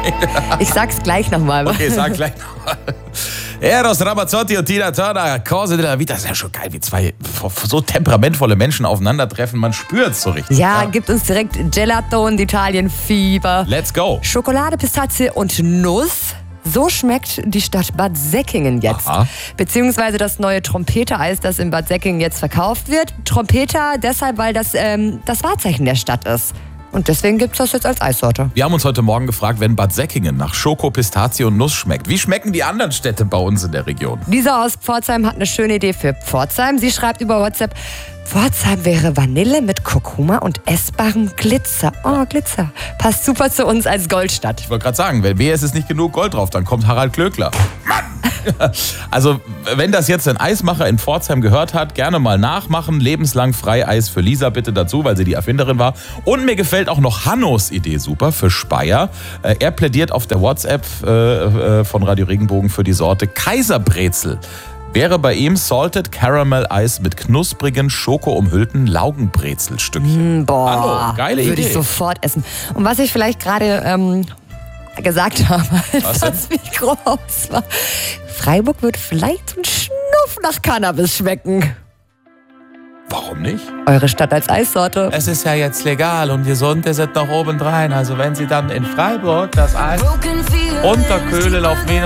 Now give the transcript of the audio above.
Ich sag's gleich nochmal. Okay, sag gleich nochmal. Eros Ramazzotti und Tina Turner, Corse della Vita. Das ist ja schon geil, wie zwei so temperamentvolle Menschen aufeinandertreffen. Man spürt's so richtig. Ja, gibt uns direkt Gelato und Italien-Fieber. Let's go. Schokolade, Pistazie und Nuss. So schmeckt die Stadt Bad Säckingen jetzt. Aha. Beziehungsweise das neue Trompeter-Eis, das in Bad Säckingen jetzt verkauft wird. Trompeter deshalb, weil das Wahrzeichen der Stadt ist. Und deswegen gibt es das jetzt als Eissorte. Wir haben uns heute Morgen gefragt, wenn Bad Säckingen nach Schoko, Pistazie und Nuss schmeckt, wie schmecken die anderen Städte bei uns in der Region? Lisa aus Pforzheim hat eine schöne Idee für Pforzheim. Sie schreibt über WhatsApp, Pforzheim wäre Vanille mit Kurkuma und essbarem Glitzer. Oh, Glitzer. Passt super zu uns als Goldstadt. Ich wollte gerade sagen, wenn es ist nicht genug Gold drauf, dann kommt Harald Glöckler. Mann! Also, wenn das jetzt ein Eismacher in Pforzheim gehört hat, gerne mal nachmachen. Lebenslang Freieis für Lisa bitte dazu, weil sie die Erfinderin war. Und mir gefällt auch noch Hannos Idee super für Speyer. Er plädiert auf der WhatsApp von Radio Regenbogen für die Sorte Kaiserbrezel. Wäre bei ihm Salted Caramel Eis mit knusprigen, schokoumhüllten Laugenbrezelstückchen. Boah, Hallo, geile würde Idee. ich sofort essen. Und was ich vielleicht gerade gesagt habe, als das Mikro aus war, Freiburg wird vielleicht so ein Schnuff nach Cannabis schmecken. Warum nicht? Eure Stadt als Eissorte. Es ist ja jetzt legal und gesund ist es noch obendrein. Also wenn Sie dann in Freiburg das Eis unterkühlen auf